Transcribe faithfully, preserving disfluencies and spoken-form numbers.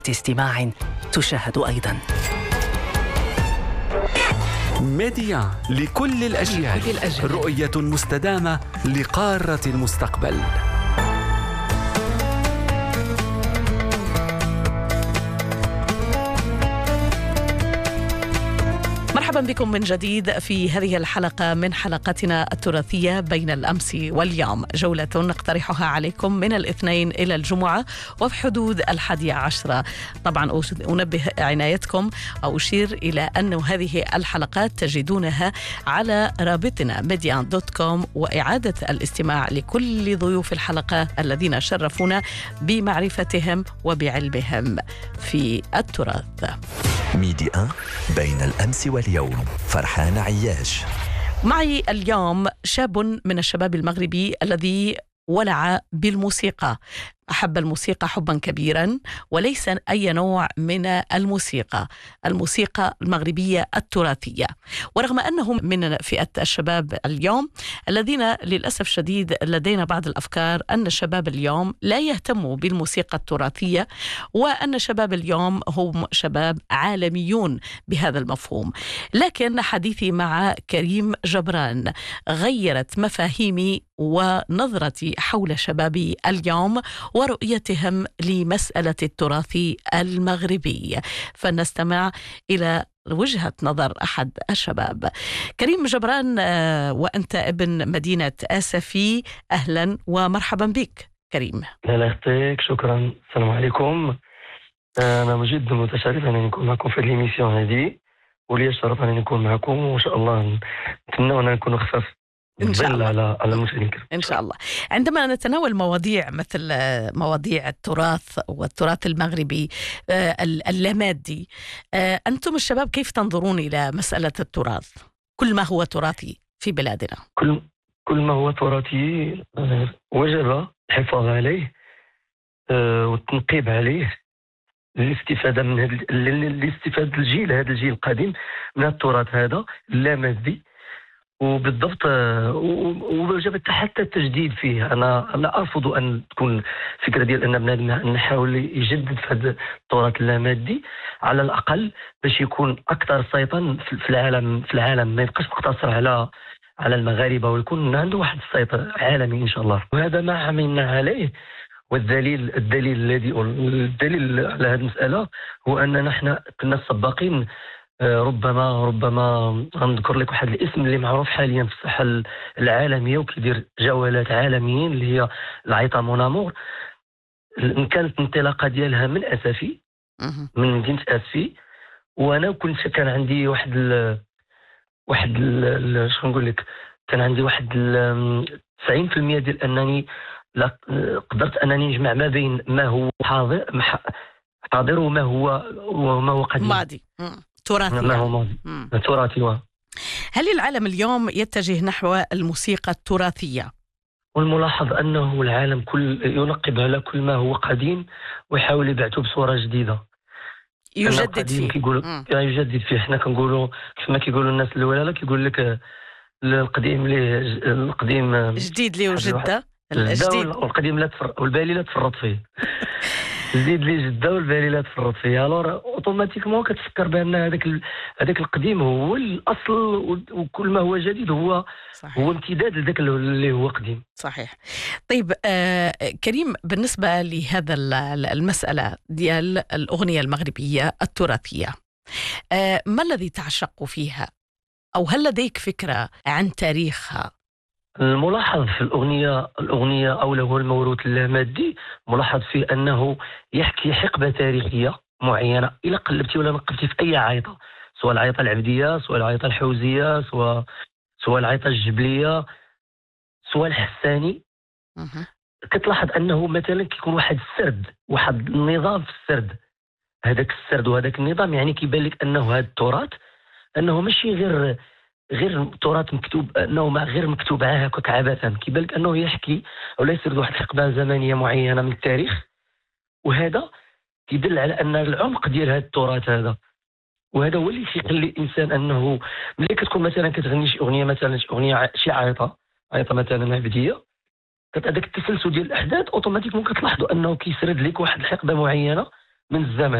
استماع تشاهد أيضا. ميديان لكل الأجيال، رؤية مستدامة لقارة المستقبل. مرحبا بكم من جديد في هذه الحلقة من حلقتنا التراثية بين الأمس واليوم، جولة نقترحها عليكم من الاثنين إلى الجمعة وفي حدود الحادية عشرة. طبعا أنبه عنايتكم أو أشير إلى أن هذه الحلقات تجدونها على رابطنا ميديان دوت كوم، وإعادة الاستماع لكل ضيوف الحلقة الذين شرفونا بمعرفتهم وبعلمهم في التراث. ميديان بين الأمس واليوم، فرحان عياش. معي اليوم شاب من الشباب المغربي الذي ولع بالموسيقى، أحب الموسيقى حبا كبيرا، وليس أي نوع من الموسيقى، الموسيقى المغربية التراثية. ورغم أنه من فئة الشباب اليوم الذين للأسف شديد لدينا بعض الأفكار أن الشباب اليوم لا يهتموا بالموسيقى التراثية، وأن شباب اليوم هم شباب عالميون بهذا المفهوم. لكن حديثي مع كريم جبران غيرت مفاهيمي ونظرتي حول شبابي اليوم ورؤيتهم لمسألة التراث المغربي، فنستمع إلى وجهة نظر أحد الشباب. كريم جبران، وأنت ابن مدينة آسفي، أهلا ومرحبا بك كريم. الله يعطيك، شكرا. السلام عليكم. أنا جدا متشرف أن نكون معكم في الإيميسيون هذه، ولي الشرف أن نكون معكم، وإن شاء الله نتمنى أن نكون خفاف إن شاء الله على على المشاركة إن شاء الله. عندما نتناول مواضيع مثل مواضيع التراث والتراث المغربي اللامادي، أنتم الشباب كيف تنظرون إلى مسألة التراث، كل ما هو تراثي في بلادنا؟ كل كل ما هو تراثي وجب الحفاظ عليه والتنقيب عليه، للاستفادة من هذا الاستفادة الجيل هذا الجيل القديم من التراث هذا اللامادي، وبالضبط ووجب حتى التجديد فيه. انا لا ارفض ان تكون فكره ديال ان بنادم نحاول يجدد في هذا التراث اللامادي، على الاقل باش يكون اكثر صيتا في العالم في العالم ما يبقاش مقتصر على على المغاربه، ويكون عنده واحد الصيت عالمي ان شاء الله. وهذا ما عملنا عليه، والدليل الدليل الذي الدليل على هذه المساله هو اننا نحن كنا السباقين. ربما ربما غنذكر لك واحد الاسم اللي معروف حاليا في الساحه العالميه وكيدير جولات عالميين، اللي هي العيطه مونامور. كانت الانطلاقه ديالها من اسفي، من مدينه اسفي، وانا كنت كان عندي واحد ال واحد ال شنو نقول لك كان عندي واحد تسعين بالمئة ديال انني لا قدرت انني نجمع ما بين ما هو حاضر حاضر وما هو وما هو قديم ماضي تراثي. ما هو ماضي تراثي. هل العالم اليوم يتجه نحو الموسيقى التراثية؟ والملاحظ أنه العالم كل ينقب على كل ما هو قديم ويحاول يبعثه بصورة جديدة، يجدد فيه. كيقول يجدد فيه. احنا كنقولوا كما كيقولوا الناس الولاله، كيقول لك القديم ليه القديم جديد ليه وجدة، الجديد والقديم لا تفرط والبالي لا تفرط فيه. زيد لي جده والبالي لا تفرط فيها. الور اوتوماتيكمون كتفكر بان هذاك هذاك القديم هو الاصل، وكل ما هو جديد هو صحيح. هو امتداد لذاك اللي هو قديم. صحيح. طيب آه كريم، بالنسبه لهذا المساله ديال الاغنيه المغربيه التراثيه، آه ما الذي تعشق فيها، او هل لديك فكره عن تاريخها؟ الملاحظ في الأغنية الأغنية أو له الموروث اللامادي، ملاحظ فيه أنه يحكي حقبة تاريخية معينة. إلا قلبتي ولا نقبتي في أي عيطة، سواء العيطة العبدية، سواء العيطة الحوزية، سواء سواء العيطة الجبلية، سواء الحساني، كتلاحظ أنه مثلا كيكون واحد السرد، واحد النظام في السرد. هذاك السرد وهذاك النظام يعني كيبان لك أنه هذا التراث أنه ماشي غير غير تراث مكتوب، انه ما غير مكتوب هكاك عبثا. كيبان لك انه يحكي ولا يسرد واحد الحقبه زمنيه معينه من التاريخ، وهذا يدل على ان العمق ديال هذا التراث هذا. وهذا هو اللي كيخلي الانسان انه ملي كتكون مثلا كتغني شي اغنيه، مثلا شي اغنيه شي عيطه عيطه مثلا عبديه، هذاك التسلسل ديال الاحداث اوتوماتيكمون كتلاحظوا انه كيسرد لك واحد الحقبه معينه من الزمن.